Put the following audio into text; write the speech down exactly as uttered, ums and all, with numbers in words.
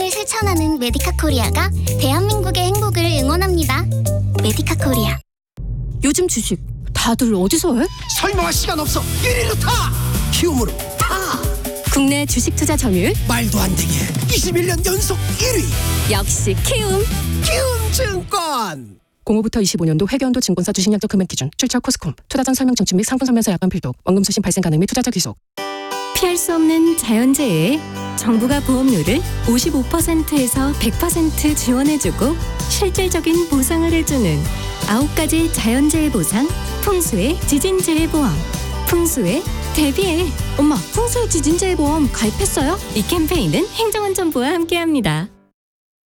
행복을 실천하는 메디카 코리아가 대한민국의 행복을 응원합니다. 메디카 코리아. 요즘 주식 다들 어디서 해? 설명할 시간 없어. 일 위로 타. 키움으로 타. 국내 주식 투자 점유율 말도 안 되게 이십일 년 연속 일 위. 역시 키움. 키움증권. 공오부터 이십오 년도 회계연도 증권사 주식약정 금액 기준 출처 코스콤 투자 전 설명 청취 및 상품 설명서 약관 필독 원금 수신 발생 가능 및 투자자 귀속. 피할 수 없는 자연재해에 정부가 보험료를 오십오 퍼센트에서 백 퍼센트 지원해주고 실질적인 보상을 해주는 아홉 가지 자연재해 보상 풍수의 지진재해보험. 풍수에 대비해. 엄마, 풍수의 지진재해보험 가입했어요? 이 캠페인은 행정안전부와 함께합니다.